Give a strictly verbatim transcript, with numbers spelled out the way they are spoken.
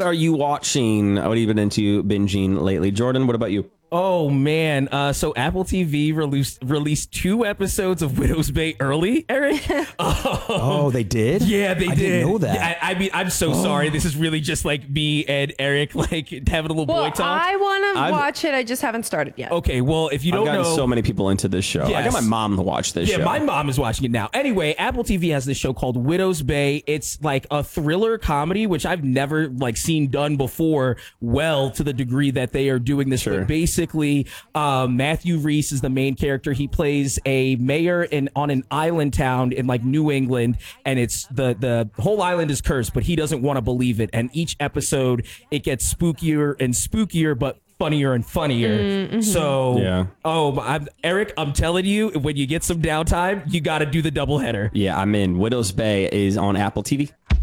what are you watching? What have you been into binging lately? Jordan, what about you? Oh man, uh, so Apple T V released released two episodes of Widow's Bay early, Eric. um, Oh, they did? Yeah, they I did. didn't know that. Yeah, I, I mean, I'm so Oh. sorry. This is really just like me and Eric like having a little Well, boy talk. I want to I've- watch it. I just haven't started yet. Okay, well, if you I've don't gotten know, so many people into this show. I got Yes. my mom to watch this yeah, show. my mom is watching it now. Anyway, Apple T V has this show called Widow's Bay. It's like a thriller comedy, which I've never like seen done before. Well, to the degree that they are doing this, Sure. but basically, um, Matthew Reese is the main character. He plays a mayor in on an island town in like New England, and it's the the whole island is cursed, but he doesn't want to believe it. And each episode, it gets spookier and spookier, but funnier and funnier. Mm-hmm. So, Yeah. oh, I'm, Eric, I'm telling you, when you get some downtime, you got to do the doubleheader. Yeah, I'm in. Widow's Bay is on Apple T V.